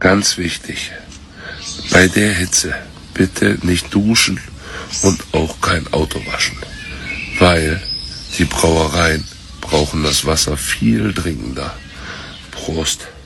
Ganz wichtig, bei der Hitze bitte nicht duschen und auch kein Auto waschen, weil die Brauereien brauchen das Wasser viel dringender. Prost.